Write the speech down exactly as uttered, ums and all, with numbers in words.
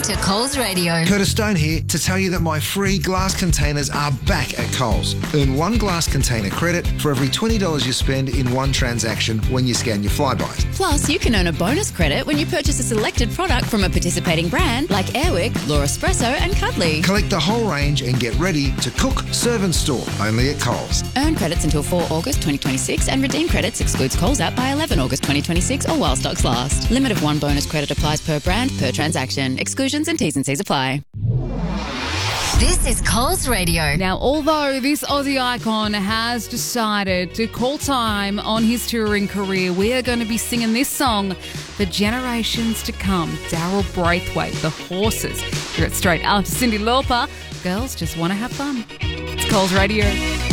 to Coles Radio. Curtis Stone here to tell you that my free glass containers are back at Coles. Earn one glass container credit for every twenty dollars you spend in one transaction when you scan your Flybys. Plus, you can earn a bonus credit when you purchase a selected product from a participating brand like Airwick, Laura Espresso and Cuddly. Collect the whole range and get ready to cook, serve and store only at Coles. Earn credits until four August twenty twenty-six and redeem credits excludes Coles app by eleven August twenty twenty-six or while stocks last. Limit of one bonus credit applies per brand, per transaction. Exclusions and T's and C's apply. This is Coles Radio. Now, although this Aussie icon has decided to call time on his touring career, we are going to be singing this song for generations to come. Daryl Braithwaite, The Horses. Here at Straight after Cyndi Lauper. Girls just want to have fun. It's Coles Radio.